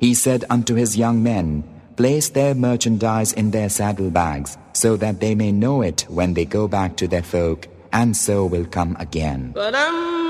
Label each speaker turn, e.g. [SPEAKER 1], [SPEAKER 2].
[SPEAKER 1] He said unto his young men, Place their merchandise in their saddlebags, so that they may know it when they go back to their folk, and so will come again.